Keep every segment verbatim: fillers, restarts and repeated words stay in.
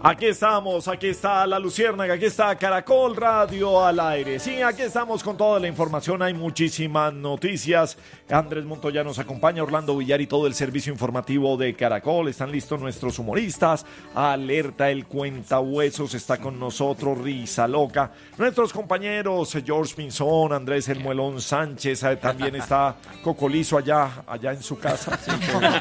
Aquí estamos, aquí está La Luciérnaga, aquí está Caracol Radio al aire. Sí, aquí estamos con toda la información, hay muchísimas noticias. Andrés Montoya nos acompaña, Orlando Villar y todo el servicio informativo de Caracol. Están listos nuestros humoristas. Alerta, el cuentahuesos está con nosotros, Risa Loca. Nuestros compañeros, George Pinzón, Andrés El Muelón Sánchez, también está Cocolizo allá, allá en su casa. Sí,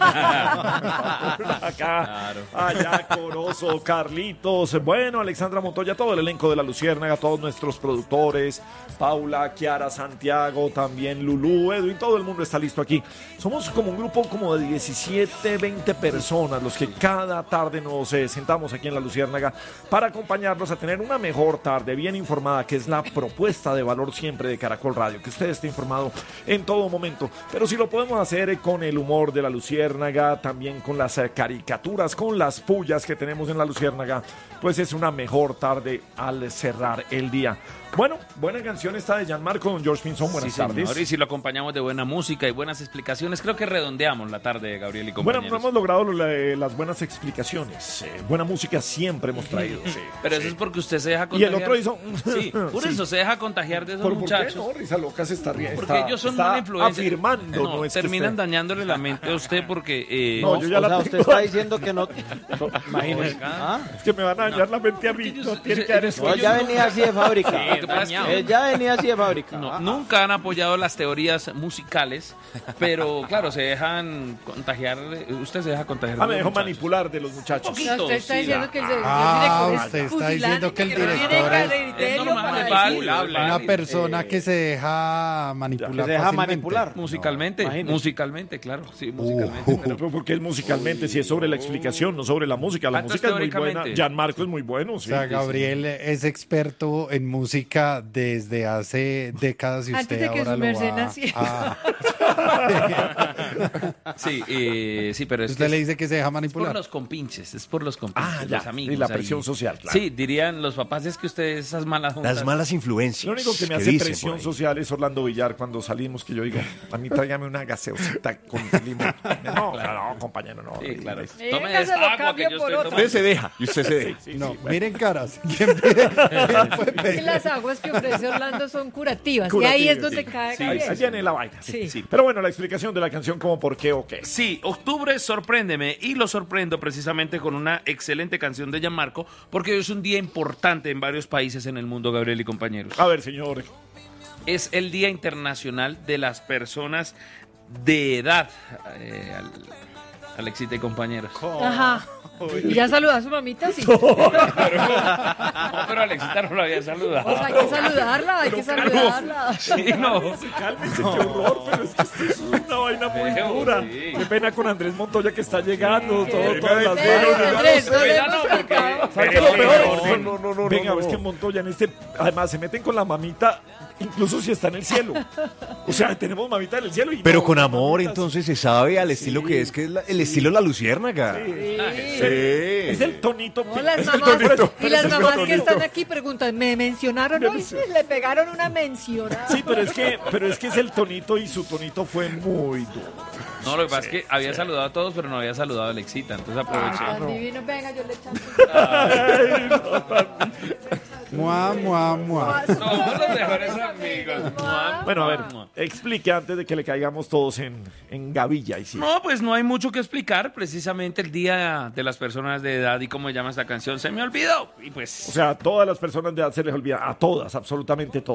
acá, claro. Allá Corozo, Carlitos, bueno, Alexandra Montoya, todo el elenco de La Luciérnaga, todos nuestros productores, Paula, Kiara, Santiago, también Lulú, Edwin, todo el mundo está listo aquí. Somos como un grupo como de diecisiete, veinte personas los que cada tarde nos eh, sentamos aquí en La Luciérnaga para acompañarnos a tener una mejor tarde, bien informada, que es la propuesta de valor siempre de Caracol Radio, que usted esté informado en todo momento. Pero si lo podemos hacer eh, con el humor de La Luciérnaga, también con las eh, caricaturas, con las pullas que tenemos en La Luciérnaga, pues es una mejor tarde al cerrar el día. Bueno, buena canción esta de Gianmarco, don George Pinzón, buenas sí, tardes. Señor, y si lo acompañamos de buena música y buenas explicaciones, creo que redondeamos la tarde de Gabriel y compañeros. Bueno, no hemos logrado lo, la, las buenas explicaciones, eh, buena música siempre hemos traído. Sí, pero sí. Eso es porque usted se deja contagiar. Y el otro hizo... Sí, por sí. eso se deja contagiar de esos ¿Por, muchachos. ¿Por qué no? Risa Loca se está riendo. Porque está, ellos son está una influencia. afirmando. No, no es terminan usted... dañándole la mente a usted porque... Eh, no, no, yo ya o la sea, tengo. usted está diciendo que no... Imagínese. ¿Ah? Es que me van a dañar no. la mente a mí. No, tiene que haber no, ya venía así de fábrica. Sí, eh, ya venía así de fábrica. No, ah, nunca han apoyado las teorías musicales, pero claro, se dejan contagiar. Usted se deja contagiar. Ah, me dejó manipular de los muchachos. No, usted está sí, diciendo la... que el, el ah, director usted es está diciendo que el director es, es normal, vale, una persona eh, que se deja manipular. Que se deja manipular. Musicalmente, no, musicalmente, claro. Sí, musicalmente. Uh, uh, pero porque es musicalmente, si es sobre la explicación, no sobre la música. La música es muy buena. Gianmarco es muy bueno. Sí, o sea, sí, Gabriel sí. es experto en música desde hace décadas y antes usted de que ahora su lo va a... sí, eh, sí, pero es usted que le es, dice que se deja manipular. Es por los compinches, es por los compinches, ah, ya, los amigos. Y la presión ahí. social, claro. Sí, dirían los papás, es que ustedes esas malas juntas. Las malas influencias. Lo único que me hace presión social es Orlando Villar cuando salimos, que yo digo, a mí tráigame una gaseosita con limón. No, claro, no, compañero, no. Sí, claro. Eh, Tome esta agua que yo estoy tomando. Usted se deja, y usted se deja. Sí, sí, no, sí, bueno. miren caras. ¿Quién pide? ¿Quién que las aguas que ofrece Orlando son curativas, Curativas, y ahí es donde sí. cae Sí, Gabriel. ahí viene la vaina. Sí. Sí. Sí. Pero bueno, la explicación de la canción como por qué o qué. Sí, octubre sorpréndeme y lo sorprendo precisamente con una excelente canción de Gianmarco porque hoy es un día importante en varios países en el mundo, Gabriel y compañeros. A ver, señor. Es el Día Internacional de las Personas de Edad, eh, Alexita y compañeros. Ajá. ¿Y ya saludó a su mamita? Sí. No, pero, no, pero Alexita no la había saludado. O sea, hay que saludarla, hay que saludarla. Sí, no. Cálmese, no. Qué horror, pero es que esto es una vaina muy Pero, dura. sí. Qué pena con Andrés Montoya que está llegando. Sí. Todo, todas las Pero, buenas. Andrés, no le Venga, hemos no, porque- contado. ¿Sabes qué es lo peor? No, no, no, no, Venga, no, es no. que Montoya en este... Además, se meten con la mamita, incluso si está en el cielo. O sea, tenemos mamita en el cielo y... Pero no, con amor, mamitas. entonces se sabe al estilo Sí. que es, que es la- el estilo de La Luciérnaga. Sí. Sí. Es el tonito. No, las es el mamás, tonito. y las Es el mamás que tonito. están aquí preguntan, ¿me mencionaron hoy? Sí, le pegaron una mencionada. Sí, pero es que, pero es que es el tonito y su tonito fue muy duro. No, lo que pasa es que había saludado a todos, pero no había saludado a Alexita, entonces aproveché. Tan divino, venga, yo le echo. Ay, no, tan- Mua, mua, mua. Somos los mejores amigos. Bueno, a ver, explique antes de que le caigamos todos en, en gavilla. Y sí. No, pues no hay mucho que explicar. Precisamente el Día de las Personas de Edad y cómo se llama esta canción se me olvidó. Y pues... O sea, a todas las personas de edad se les olvida, a todas, absolutamente todas.